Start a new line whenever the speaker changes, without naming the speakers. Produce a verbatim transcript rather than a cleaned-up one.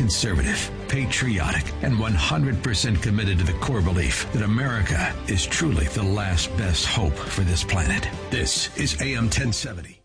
conservative, patriotic, and one hundred percent committed to the core belief that America is truly the last best hope for this planet. This is A M ten seventy.